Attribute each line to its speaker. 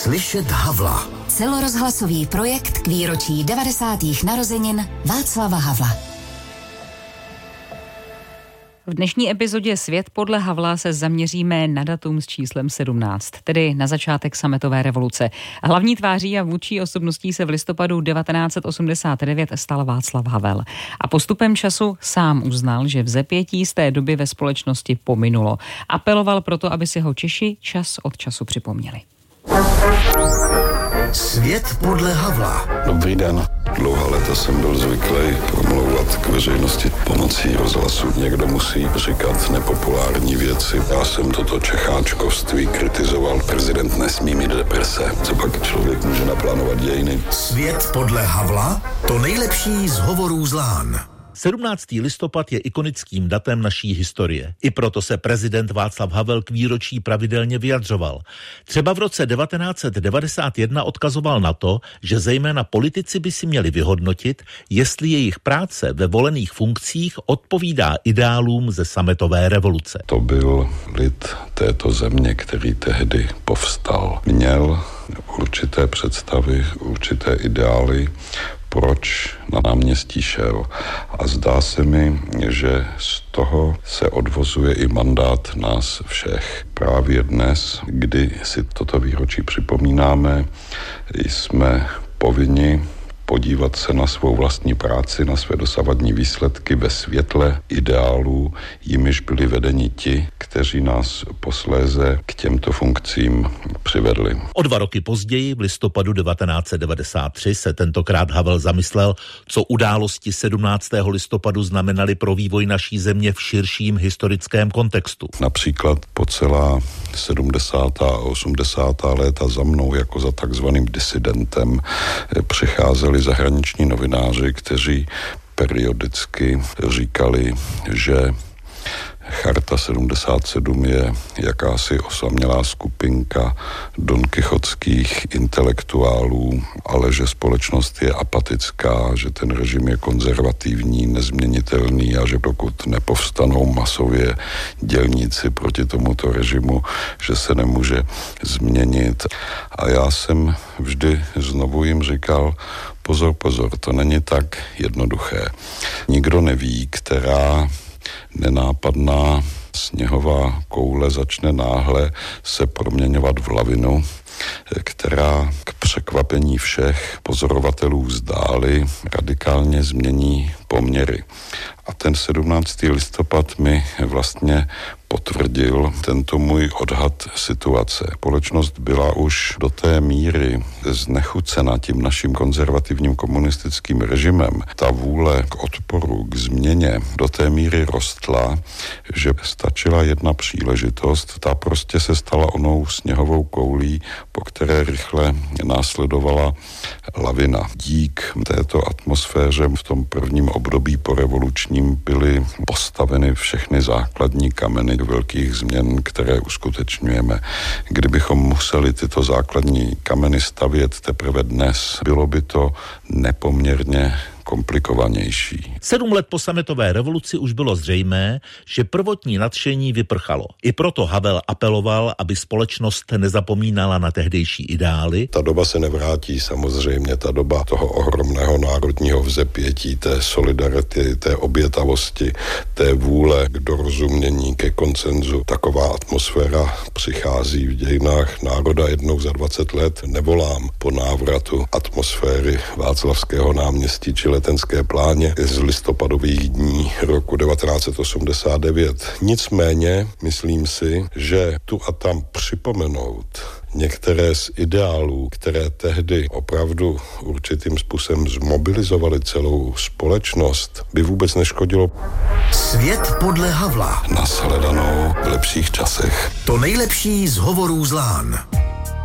Speaker 1: Slyšet Havla.
Speaker 2: Celorozhlasový projekt k výročí 90. narozenin Václava Havla.
Speaker 3: V dnešní epizodě Svět podle Havla se zaměříme na datum s číslem 17, tedy na začátek sametové revoluce. Hlavní tváří a vůdčí osobností se v listopadu 1989 stal Václav Havel. A postupem času sám uznal, že vzepětí z té doby ve společnosti pominulo. Apeloval proto, aby si ho Češi čas od času připomněli.
Speaker 1: Svět podle Havla.
Speaker 4: Dobrý den. Dlouhá léta jsem byl zvyklý promlouvat k veřejnosti pomocí rozhlasu. Někdo musí říkat nepopulární věci. Já jsem toto čecháčkovství kritizoval. Prezident nesmí mít deprese. Co pak člověk může naplánovat dějiny?
Speaker 1: Svět podle Havla, to nejlepší z hovorů z Lán.
Speaker 5: 17. listopad je ikonickým datem naší historie. I proto se prezident Václav Havel k výročí pravidelně vyjadřoval. Třeba v roce 1991 odkazoval na to, že zejména politici by si měli vyhodnotit, jestli jejich práce ve volených funkcích odpovídá ideálům ze sametové revoluce.
Speaker 4: To byl lid této země, který tehdy povstal. Měl určité představy, určité ideály, proč na náměstí šel. A zdá se mi, že z toho se odvozuje i mandát nás všech. Právě dnes, kdy si toto výročí připomínáme, jsme povinni podívat se na svou vlastní práci, na své dosavadní výsledky ve světle ideálů, jimiž byli vedeni ti, kteří nás posléze k těmto funkcím přivedli.
Speaker 5: O 2 roky později, v listopadu 1993, se tentokrát Havel zamyslel, co události 17. listopadu znamenaly pro vývoj naší země v širším historickém kontextu.
Speaker 4: Například po celá 70. a 80. léta za mnou jako za takzvaným disidentem přicházeli zahraniční novináři, kteří periodicky říkali, že Charta 77 je jakási osamělá skupinka donkichotských intelektuálů, ale že společnost je apatická, že ten režim je konzervativní, nezměnitelný a že dokud nepovstanou masově dělníci proti tomuto režimu, že se nemůže změnit. A já jsem vždy znovu jim říkal, pozor, to není tak jednoduché. Nikdo neví, která nenápadná sněhová koule začne náhle se proměňovat v lavinu, která k překvapení všech pozorovatelů z dály radikálně změní poměry. A ten 17. listopad mi vlastně potvrdil tento můj odhad situace. Společnost byla už do té míry znechucena tím naším konzervativním komunistickým režimem. Ta vůle k odporu, k změně do té míry rostla, že stačila jedna příležitost. Ta prostě se stala onou sněhovou koulí, po které rychle následovala lavina. Dík této atmosféře v tom prvním období po revolučním byly postaveny všechny základní kameny velkých změn, které uskutečňujeme. Kdybychom museli tyto základní kameny stavět teprve dnes, bylo by to nepoměrně komplikovanější.
Speaker 5: 7 let po sametové revoluci už bylo zřejmé, že prvotní nadšení vyprchalo. I proto Havel apeloval, aby společnost nezapomínala na tehdejší ideály.
Speaker 4: Ta doba se nevrátí samozřejmě, ta doba toho ohromného národního vzepětí, té solidarity, té obětavosti, té vůle k dorozumění, ke konsenzu. Taková atmosféra přichází v dějinách národa jednou za 20 let. Nevolám po návratu atmosféry Václavského náměstí či Letenské pláně z listopadových dní roku 1989. Nicméně myslím si, že tu a tam připomenout některé z ideálů, které tehdy opravdu určitým způsobem zmobilizovaly celou společnost, by vůbec neškodilo.
Speaker 1: Svět podle Havla.
Speaker 4: Nashledanou v lepších časech.
Speaker 1: To nejlepší z hovorů z Lán.